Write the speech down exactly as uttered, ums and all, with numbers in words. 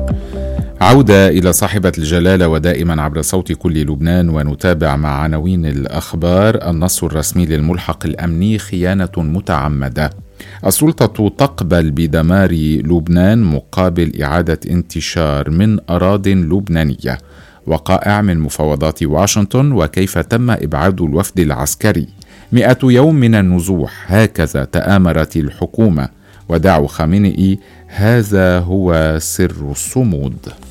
عودة إلى صاحبة الجلالة ودائما عبر صوت كل لبنان، ونتابع مع عناوين الأخبار. النص الرسمي للملحق الأمني: خيانة متعمدة. السلطة تقبل بدمار لبنان مقابل إعادة انتشار من أراضٍ لبنانية. وقائع من مفاوضات واشنطن وكيف تم إبعاد الوفد العسكري. مئة يوم من النزوح، هكذا تآمرت الحكومة. وداع خامنئي: هذا هو سر الصمود.